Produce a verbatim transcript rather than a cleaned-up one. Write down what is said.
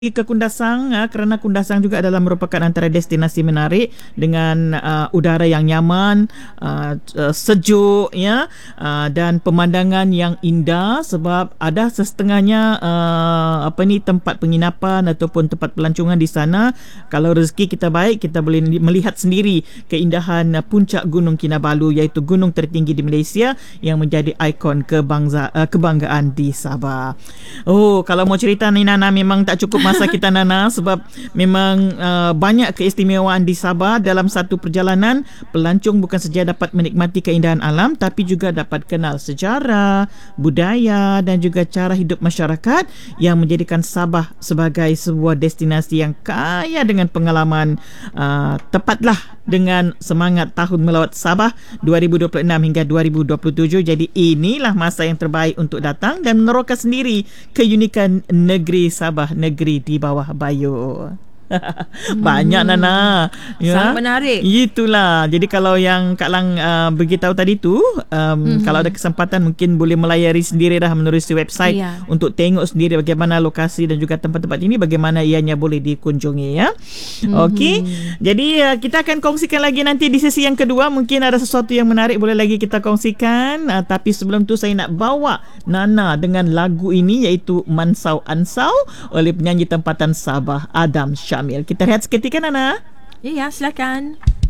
ke Kundasang uh, kerana Kundasang juga adalah merupakan antara destinasi menarik dengan uh, udara yang nyaman, uh, uh, sejuk ya, uh, dan pemandangan yang indah sebab ada setengahnya uh, apa ni tempat penginapan ataupun tempat pelancongan di sana. Kalau rezeki kita baik, kita boleh melihat sendiri keindahan uh, puncak Gunung Kinabalu, iaitu gunung tertinggi di Malaysia yang menjadi ikon kebangsa, uh, kebanggaan di Sabah. Oh, kalau mau cerita ni Nana, memang tak cukup masa kita Nana, sebab memang uh, banyak keistimewaan di Sabah. Dalam satu perjalanan, pelancong bukan saja dapat menikmati keindahan alam, tapi juga dapat kenal sejarah, budaya dan juga cara hidup masyarakat yang menjadikan Sabah sebagai sebuah destinasi yang kaya dengan pengalaman. Uh, tepatlah dengan semangat Tahun Melawat Sabah dua ribu dua puluh enam hingga dua ribu dua puluh tujuh. Jadi inilah masa yang terbaik untuk datang dan meneroka sendiri keunikan negeri Sabah, negeri di bawah bayu. Banyak hmm. Nana ya? Sangat menarik. Itulah. Jadi kalau yang Kak Lang uh, beritahu tadi tu, um, mm-hmm. kalau ada kesempatan mungkin boleh melayari sendiri dah menerusi website yeah. untuk tengok sendiri bagaimana lokasi dan juga tempat-tempat ini, bagaimana ianya boleh dikunjungi ya. Mm-hmm. Okey. Jadi uh, kita akan kongsikan lagi nanti di sesi yang kedua. Mungkin ada sesuatu yang menarik boleh lagi kita kongsikan. Uh, tapi sebelum tu saya nak bawa Nana dengan lagu ini, iaitu Mansau Ansau oleh penyanyi tempatan Sabah Adam Syamil. Kita rehat seketika Nana. Ya, ya, silakan.